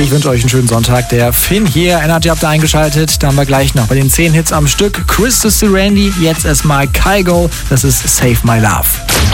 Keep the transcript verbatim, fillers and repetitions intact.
Ich wünsche euch einen schönen Sonntag. Der Finn hier, Energy habt ihr eingeschaltet. Da haben wir gleich noch bei den zehn Hits am Stück. Chris to Randy, jetzt erstmal Kygo. Das ist Save My Love.